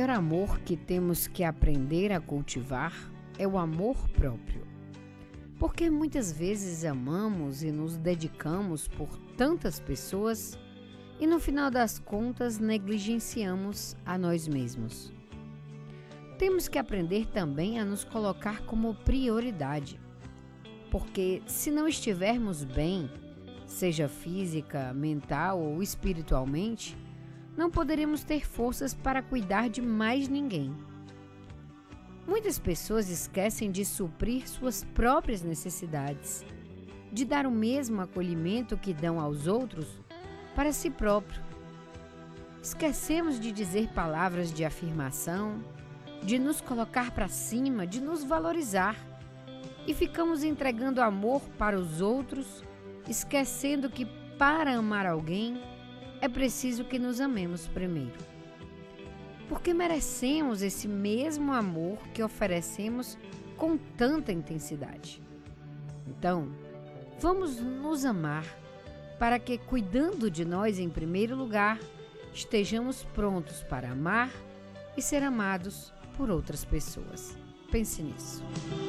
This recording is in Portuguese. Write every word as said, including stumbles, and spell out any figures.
maior amor que temos que aprender a cultivar é o amor próprio. Porque muitas vezes amamos e nos dedicamos por tantas pessoas e no final das contas negligenciamos a nós mesmos. Temos que aprender também a nos colocar como prioridade. Porque se não estivermos bem, seja física, mental ou espiritualmente, não poderemos ter forças para cuidar de mais ninguém. Muitas pessoas esquecem de suprir suas próprias necessidades, de dar o mesmo acolhimento que dão aos outros para si próprio. Esquecemos de dizer palavras de afirmação, de nos colocar para cima, de nos valorizar, e ficamos entregando amor para os outros, esquecendo que para amar alguém é preciso que nos amemos primeiro. Porque merecemos esse mesmo amor que oferecemos com tanta intensidade. Então, vamos nos amar para que, cuidando de nós em primeiro lugar, estejamos prontos para amar e ser amados por outras pessoas. Pense nisso.